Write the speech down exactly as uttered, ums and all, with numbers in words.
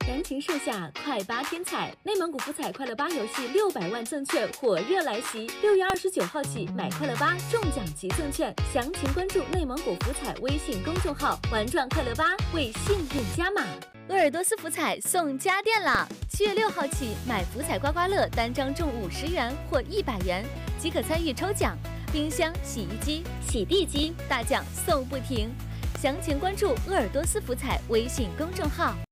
燃情盛夏，快八天彩！内蒙古福彩快乐八游戏六百万赠券火热来袭，六月二十九号起买快乐八中奖即赠券，详情关注内蒙古福彩微信公众号，玩转快乐八为幸运加码。鄂尔多斯福彩送家电啦！七月六号起买福彩刮刮乐单张中五十元或一百元，即可参与抽奖，冰箱、洗衣机、洗地机大奖送不停。详情关注鄂尔多斯福彩微信公众号。